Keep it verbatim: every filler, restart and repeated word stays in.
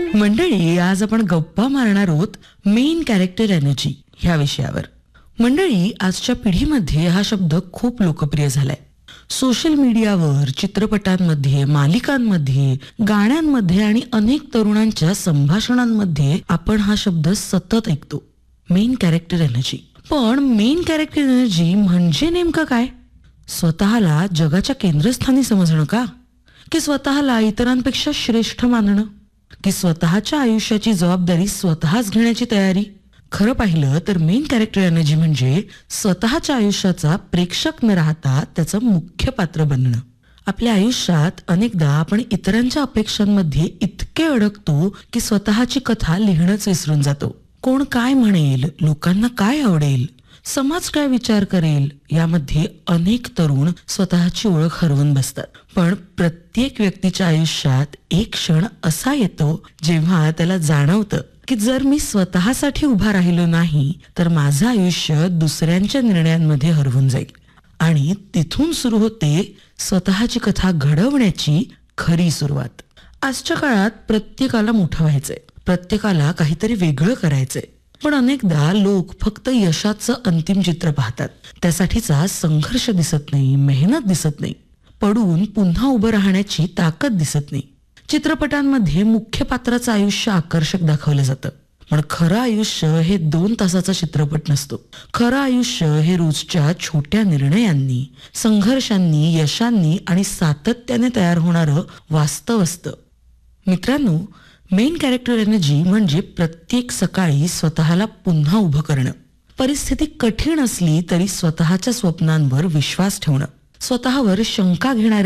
मंडळी, आज आपण गप्पा मारणार आहोत मेन कॅरेक्टर एनर्जी ह्या विषयावर. मंडळी, आजच्या पिढीमध्ये हा शब्द खूप लोकप्रिय झालाय. सोशल मीडियावर, चित्रपटांमध्ये, मालिकांमध्ये, गाण्यांमध्ये आणि अनेक तरुणांच्या संभाषणांमध्ये आपण हा शब्द सतत ऐकतो, मेन कॅरेक्टर एनर्जी. पण मेन कॅरेक्टर एनर्जी म्हणजे नेमकं काय? स्वतःला जगाच्या केंद्रस्थानी समजणं का? की स्वतःला इतरांपेक्षा श्रेष्ठ मानणं? की स्वतःच्या आयुष्याची जबाबदारी स्वतःच घेण्याची तयारी? खरं पाहिलं तर मेन कॅरेक्टर एनर्जी म्हणजे स्वतःच्या आयुष्याचा प्रेक्षक न राहता त्याचं मुख्य पात्र बनणं. आपल्या आयुष्यात अनेकदा आपण इतरांच्या अपेक्षांमध्ये इतके अडकतो की स्वतःची कथा लिहिणंच विसरून जातो. कोण काय म्हणेल, लोकांना काय आवडेल, समाज काय विचार करेल, यामध्ये अनेक तरुण स्वतःची ओळख हरवून बसतात. पण प्रत्येक व्यक्तीच्या आयुष्यात एक क्षण असा येतो जेव्हा त्याला जाणवतं की जर मी स्वतःसाठी उभा राहिलो नाही तर माझं आयुष्य दुसऱ्यांच्या निर्णयांमध्ये हरवून जाईल. आणि तिथून सुरू होते स्वतःची कथा घडवण्याची खरी सुरुवात. आजच्या काळात प्रत्येकाला मोठं व्हायचंय, प्रत्येकाला काहीतरी वेगळं करायचंय. पण अनेकदा लोक फक्त यशाचं अंतिम चित्र पाहतात. त्यासाठीचा संघर्ष दिसत नाही, मेहनत दिसत नाही, पडून पुन्हा उभं राहण्याची ताकद दिसत नाही. चित्रपटांमध्ये मुख्य पात्राचं आयुष्य आकर्षक दाखवलं जातं, पण खरं आयुष्य हे दोन तासाचा चित्रपट नसतो. खरं आयुष्य हे रोजच्या छोट्या निर्णयांनी, संघर्षांनी, यशांनी आणि सातत्याने तयार होणारं वास्तव असतं. मित्रांनो, मेन कॅरेक्टर एनर्जी म्हणजे प्रत्येक सकाळी स्वतःला पुन्हा उभं करणं. परिस्थिती कठीण असली तरी स्वतःच्या स्वप्नांवर विश्वास ठेवणं, स्वतःवर शंका घेणारे